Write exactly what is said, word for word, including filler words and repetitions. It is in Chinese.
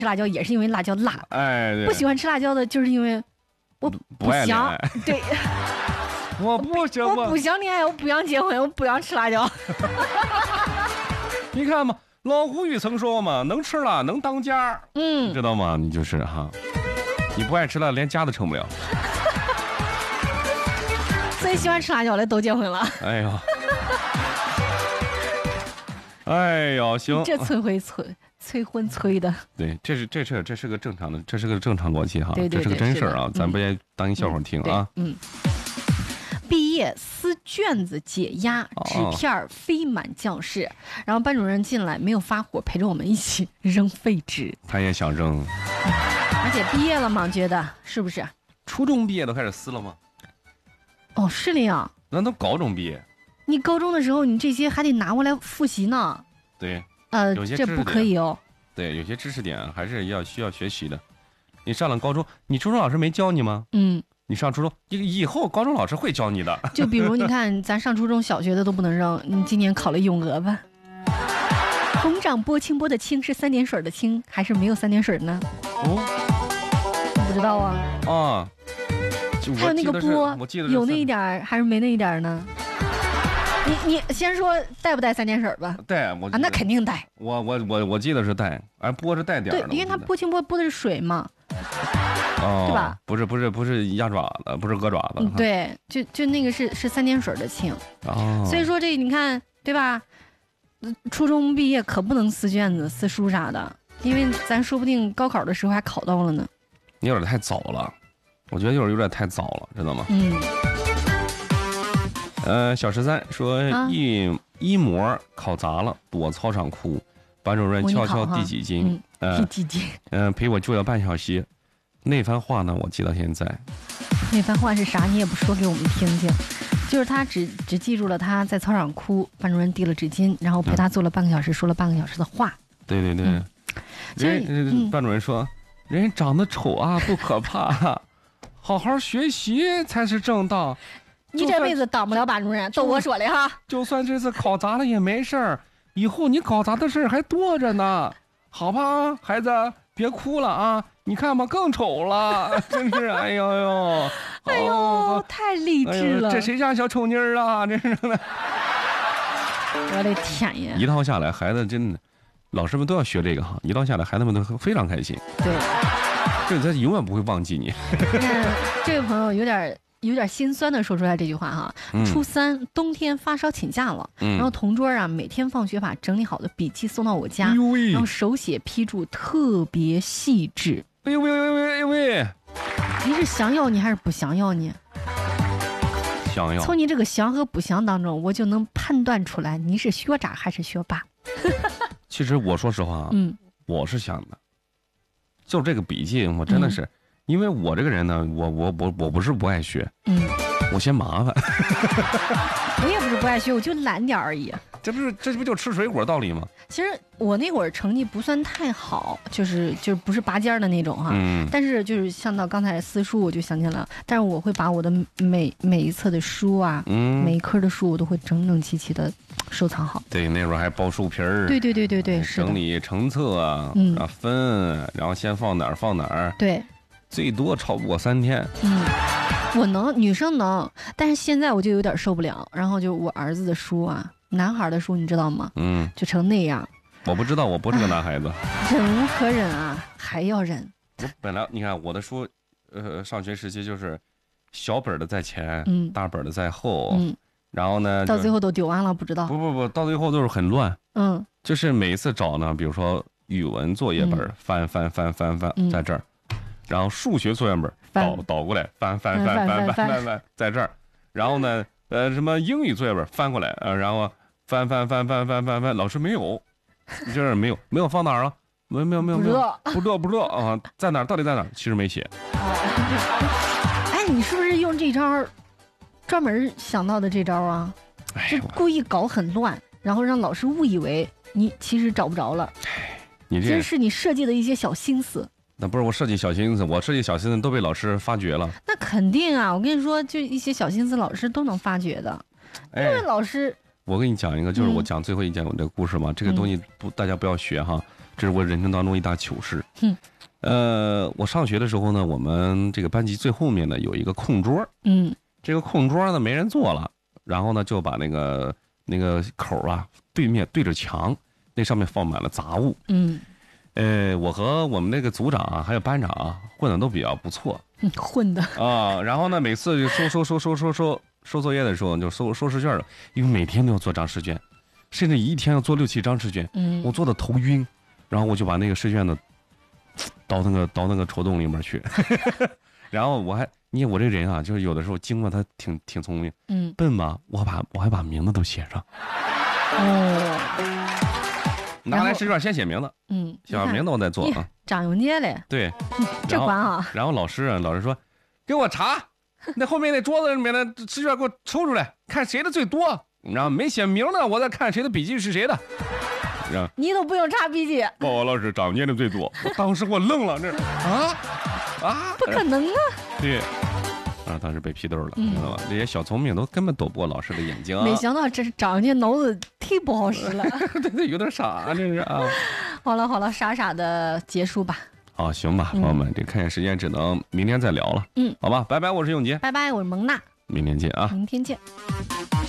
吃辣椒也是因为辣椒辣， 哎，对不喜欢吃辣椒的就是因为我不想，对， 我不行， 我不想恋爱，我不想结婚，我不想吃辣椒。 你看嘛，老胡语曾说嘛，能吃辣能当家， 嗯， 你知道吗？你就是哈，你不爱吃辣，连家都成不了。 所以喜欢吃辣椒的都结婚了。 哎呦，哎呦，行， 这催婚催催婚催的。 对，这是这是这是个正常的，这是个正常逻辑哈， 对对对， 这是个真事儿啊，咱不也当一笑话听啊。 嗯。毕业撕卷子解压，纸片飞满教室，哦、然后班主任进来没有发火，陪着我们一起扔废纸。 他也想扔， 而且毕业了嘛，觉得是不是？ 初中毕业都开始撕了吗？ 哦，是的呀。 那都高中毕业。 你高中的时候，你这些还得拿过来复习呢。 对。 呃， 有些这不可以哦。 对，有些知识点还是要需要学习的。你上了高中，你初中老师没教你吗？ 嗯。 你上初中，以以后高中老师会教你的。 就比如你看，咱上初中小学的都不能扔，你今年考了咏鹅吧？红掌拨清波的清是三点水的清，还是没有三点水呢？哦，不知道啊。 啊， 还有那个波， 我记得有那一点还是没那一点呢？你你先说带不带三点水吧？ 带，我啊，那肯定带。 我我我我记得是带，哎，波是带点的。 对，因为它拨清波拨的是水嘛。 哦， 对吧？ 不是不是不是鸭爪子，不是鹅爪子。 嗯，对，就就那个是是三点水的清。 哦。 所以说这你看对吧？初中毕业可不能撕卷子、撕书啥的，因为咱说不定高考的时候还考到了呢。 你有点太早了，我觉得有点有点太早了，知道吗？ 嗯。 呃，小十三说一、啊、一模考砸了，躲操场哭，班主任悄悄递几斤， 嗯、呃，几斤， 嗯、呃，陪我救了半小时。那番话呢，我记到现在。 那番话是啥？你也不说给我们听听。就是他只只记住了他在操场哭，班主任递了纸巾，然后陪他坐了半个小时，嗯、说了半个小时的话。 对对对，嗯、人、嗯、班主任说，人长得丑啊不可怕，好好学习才是正道。 你这辈子当不了班主任，都我说的哈。 就算这次考砸了也没事儿，以后你搞砸的事儿还多着呢，好吧，孩子，别哭了啊！你看吧，更丑了，真是，哎呦呦， 哎呦，哦、太励志了、 哎！这谁家小丑妮儿啊？真是的， 我的天呀！ 一套下来，孩子真的，老师们都要学这个哈。一套下来，孩子们都非常开心。 对， 这他永远不会忘记你。 那这位朋友有点。有点心酸的说出来这句话哈，嗯、初三冬天发烧请假了，嗯、然后同桌啊每天放学把整理好的笔记送到我家，哎、然后手写批注特别细致。 哎呦喂喂喂喂喂！ 你是想要你还是不想要你？ 想要。 从你这个想和不想当中，我就能判断出来你是学渣还是学霸。 其实我说实话， 嗯， 我是想的，就这个笔记我真的是。嗯因为我这个人呢，我我我我不是不爱学，嗯，我嫌麻烦。 我也不是不爱学，我就懒点而已。 这不是这不就吃水果道理吗？ 其实我那会儿成绩不算太好，就是就是不是拔尖的那种哈，嗯，但是就是像到刚才撕书，我就想起来了。但是我会把我的每每一册的书啊，嗯，每一科的书我都会整整齐齐的收藏好。 对，那会儿还包书皮儿。 对对对对对，是整理成册啊，嗯，然后分，然后先放哪儿放哪儿。 对。 最多超不过三天。 嗯，我能，女生能，但是现在我就有点受不了。然后就我儿子的书啊，男孩的书你知道吗？嗯，就成那样。 我不知道，我不是个男孩子。 忍无可忍啊，还要忍。 我本来你看我的书，呃，上学时期就是小本的在前， 嗯， 大本的在后， 嗯， 然后呢， 到最后都丢完了，不知道。 不不不，到最后都是很乱。 嗯， 就是每一次找呢，比如说语文作业本，嗯、翻翻翻翻翻，嗯、在这儿。然后数学作业本倒倒过来翻翻翻翻翻翻翻在这儿，然后呢，呃，什么英语作业本翻过来，呃，然后翻翻翻翻翻翻翻，老师没有，就是没有没有放哪儿了？没没有没有没有，不知道不知道啊，在哪儿？到底在哪儿？其实没写。 哎，你是不是用这招专门想到的这招啊？就故意搞很乱，然后让老师误以为你其实找不着了。 你这其实是你设计的一些小心思。 那不是我设计小心思，我设计小心思都被老师发觉了。 那肯定啊，我跟你说，就一些小心思，老师都能发觉的。因为老师， 我跟你讲一个，就是我讲最后一件我这个故事嘛，嗯、这个东西不大家不要学哈。 这是我人生当中一大糗事。 嗯， 呃，我上学的时候呢，我们这个班级最后面呢有一个空桌， 嗯， 这个空桌呢没人坐了，然后呢就把那个那个口啊对面对着墙，那上面放满了杂物。 嗯， 呃，我和我们那个组长啊，还有班长啊，混的都比较不错。 嗯，混的啊，然后呢，每次就收收收收收收收作业的时候，就收收试卷了，因为每天都要做张试卷，甚至一天要做六七张试卷。 嗯， 我做的头晕，然后我就把那个试卷呢，倒那个倒那个抽屉里面去，然后我还，你我这人啊，就是有的时候经过他挺挺聪明， 嗯， 笨嘛，我把我还把名字都写上。 哦。 拿来试卷先写名字， 嗯， 写完名字我再做啊。 长有捏嘞， 对， 这管啊。 然后老师啊，老师说，给我查，那后面那桌子里面的试卷给我抽出来，看谁的最多。然后没写名的，我再看谁的笔记是谁的。然后你都不用查笔记。 报告老师，长捏的最多。当时我愣了，这啊啊， 不可能啊。 对。啊，当时被批斗了，知道吧？这些小聪明都根本躲不过老师的眼睛啊！ 没想到这长这脑子忒不好使了， 对对，有点傻，这是啊。 好了好了，傻傻的结束吧。 好，行吧，朋友们，这看见时间只能明天再聊了。嗯，好吧，拜拜，我是永杰。 拜拜，我是蒙娜。 明天见啊！ 明天见。